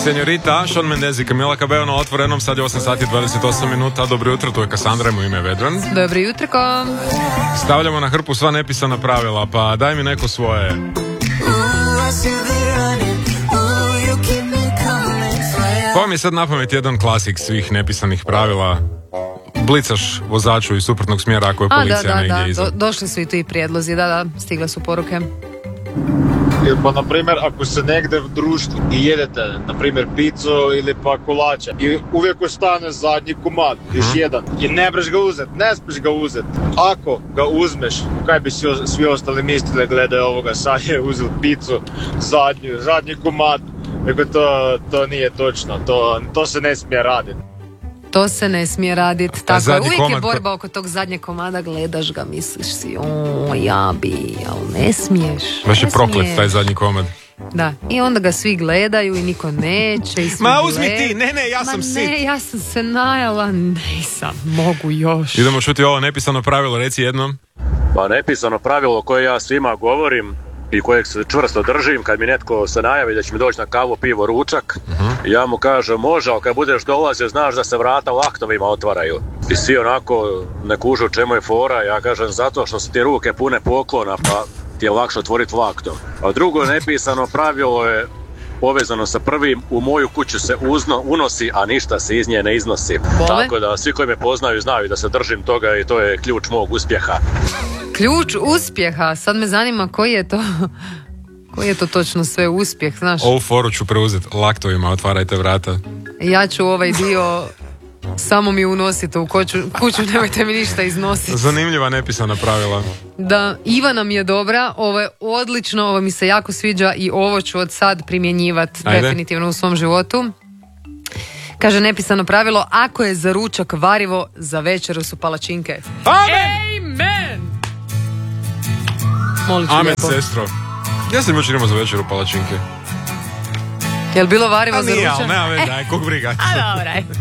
Senjorita, Shawn Mendes i Camila Cabello na Otvorenom, sad je 8 sati 28 minuta. Dobro jutro, tu je Kassandra, mu ime Vedran. Dobro jutro. Stavljamo na hrpu sva nepisana pravila, pa daj mi neko svoje. Ovo mi je sad napamet jedan klasik svih nepisanih pravila. Blicaš vozaču iz suprotnog smjera ako je policija negdje iza. Došli su i ti prijedlozi, stigle su poruke. Pa, na primjer, ako se negdje u društvu i jedete, na primjer, picu ili pa kolača i uvijek ostane zadnji komad, još jedan, i ne breš ga uzet, ne smiješ ga uzet. Ako ga uzmeš, kaj bi svi ostali mislili, gledaj ovoga, sad je uzel picu, zadnji komad, nego to nije točno, to se ne smije raditi. To se ne smije raditi, tako je, uvijek komad, je borba oko tog zadnjeg komada, gledaš ga, misliš si, ja bi, ali ne smiješ. Baš je proklet taj zadnji komad. Da, i onda ga svi gledaju i niko neće i svi uzmi ti, ne, ja sam sit. Ne, ja sam se najela, nisam, mogu još. Idemo čuti ovo nepisano pravilo, reci jednom. Pa nepisano pravilo koje ja svima govorim i kojeg se čvrsto držim, kad mi netko se najavi da će mi doći na kavu, pivo, ručak, ja mu kažem može, ali kad budeš dolazio znaš da se vrata u aktovima otvaraju. I svi onako ne kužu u čemu je fora, ja kažem zato što su ti ruke pune poklona pa ti je lakše otvoriti laktom. A drugo nepisano pravilo je povezano sa prvim, u moju kuću se unosi, a ništa se iz nje ne iznosi. Tako da svi koji me poznaju znaju da se držim toga i to je ključ mog uspjeha. Ključ uspjeha, sad me zanima koji je to točno sve uspjeh, znaš? Ovu foru ću preuzeti, laktovima otvarajte vrata. Ja ću ovaj dio samo mi unosite u kuću, nemojte mi ništa iznositi. Zanimljiva nepisana pravila. Da, Ivana mi je dobra, ovo je odlično, ovo mi se jako sviđa i ovo ću od sad primjenjivati definitivno u svom životu. Kaže nepisano pravilo, ako je za ručak varivo, za večeru su palačinke. Amen! Amen, sestro. Ja sam jučer imao za večeru palačinke. Jel bilo varivo za ručak? Nije, ali nema veze, kog briga. A dobra.